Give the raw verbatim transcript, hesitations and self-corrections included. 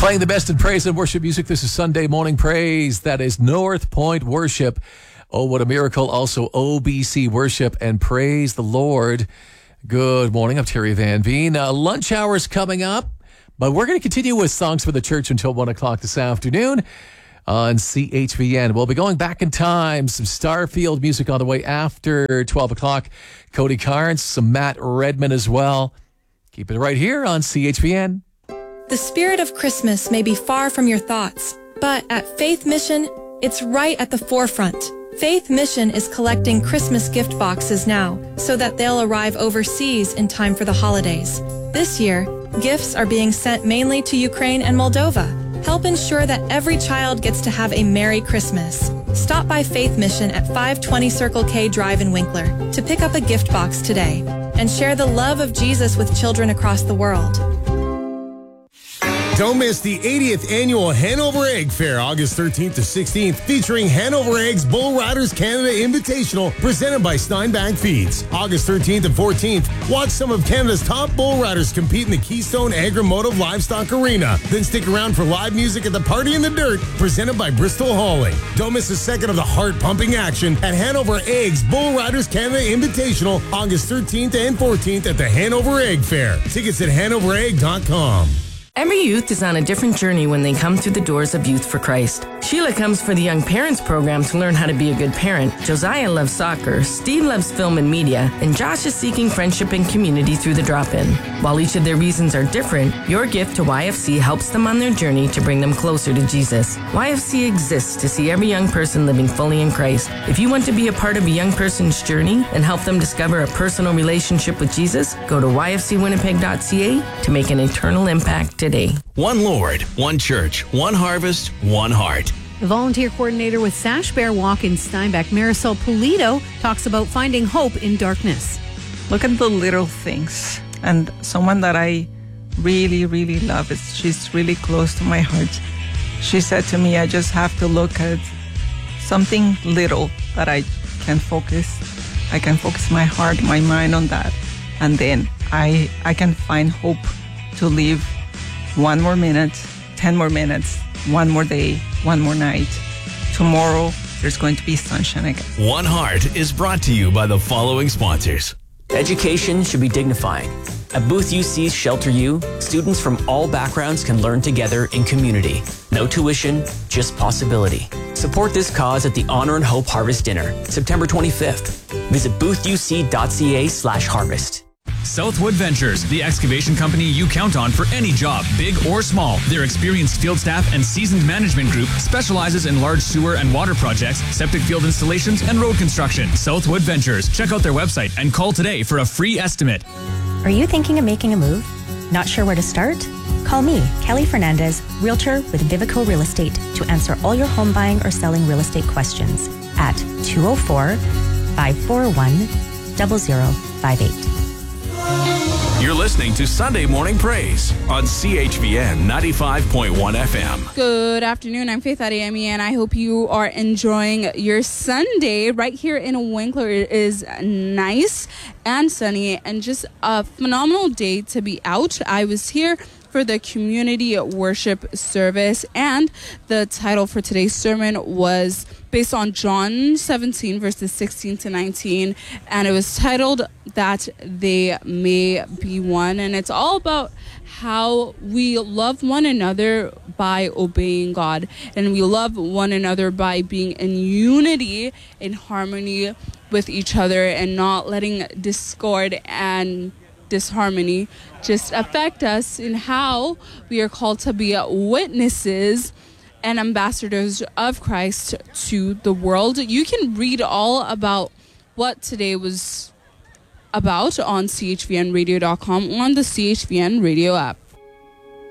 Playing the best in praise and worship music. This is Sunday Morning Praise. That is North Point Worship. Oh, what a miracle. Also O B C Worship and Praise the Lord. Good morning. I'm Terry Van Veen. Uh, lunch hour's coming up, but we're going to continue with Songs for the Church until one o'clock this afternoon on C H V N. We'll be going back in time. Some Starfield music on the way after twelve o'clock. Cody Carnes, some Matt Redman as well. Keep it right here on C H V N. The spirit of Christmas may be far from your thoughts, but at Faith Mission, it's right at the forefront. Faith Mission is collecting Christmas gift boxes now so that they'll arrive overseas in time for the holidays. This year, gifts are being sent mainly to Ukraine and Moldova. Help ensure that every child gets to have a Merry Christmas. Stop by Faith Mission at five twenty Circle K Drive in Winkler to pick up a gift box today and share the love of Jesus with children across the world. Don't miss the eightieth Annual Hanover Egg Fair, August thirteenth to sixteenth, featuring Hanover Eggs Bull Riders Canada Invitational, presented by Steinbach Feeds. August thirteenth and fourteenth, watch some of Canada's top bull riders compete in the Keystone Agri-Motive Livestock Arena. Then stick around for live music at the Party in the Dirt, presented by Bristol Hauling. Don't miss a second of the heart-pumping action at Hanover Eggs Bull Riders Canada Invitational, August thirteenth and fourteenth at the Hanover Egg Fair. Tickets at hanover egg dot com. Every youth is on a different journey when they come through the doors of Youth for Christ. Sheila comes for the Young Parents program to learn how to be a good parent. Josiah loves soccer, Steve loves film and media, and Josh is seeking friendship and community through the drop-in. While each of their reasons are different, your gift to Y F C helps them on their journey to bring them closer to Jesus. Y F C exists to see every young person living fully in Christ. If you want to be a part of a young person's journey and help them discover a personal relationship with Jesus, go to y f c winnipeg dot c a to make an eternal impact today. Today. One Lord, one church, one harvest, one heart. The volunteer coordinator with Sash Bear Walk in Steinbach, Marisol Pulido, talks about finding hope in darkness. Look at the little things. And someone that I really, really love, is she's really close to my heart. She said to me, I just have to look at something little that I can focus. I can focus my heart, my mind on that. And then I, I can find hope to live one more minute, ten more minutes, one more day, one more night. Tomorrow, there's going to be sunshine again. One Heart is brought to you by the following sponsors. Education should be dignifying. At Booth U C's Shelter U, students from all backgrounds can learn together in community. No tuition, just possibility. Support this cause at the Honor and Hope Harvest Dinner, September twenty-fifth. Visit booth u c dot c a slash harvest. Southwood Ventures, the excavation company you count on for any job, big or small. Their experienced field staff and seasoned management group specializes in large sewer and water projects, septic field installations, and road construction. Southwood Ventures. Check out their website and call today for a free estimate. Are you thinking of making a move? Not sure where to start? Call me, Kelly Fernandez, realtor with Vivico Real Estate, to answer all your home buying or selling real estate questions at two oh four, five four one, zero zero five eight. You're listening to Sunday Morning Praise on C H V N ninety-five point one F M. Good afternoon. I'm Faith Adeyemi, and I hope you are enjoying your Sunday. Right here in Winkler, it is nice and sunny and just a phenomenal day to be out. I was here for the community worship service, and the title for today's sermon was based on John seventeen, verses sixteen to nineteen, and it was titled That They May Be One. And it's all about how we love one another by obeying God, and we love one another by being in unity, in harmony with each other, and not letting discord and disharmony just affect us in how we are called to be witnesses and ambassadors of Christ to the world. You can read all about what today was about on c h v n radio dot com or on the C H V N radio app.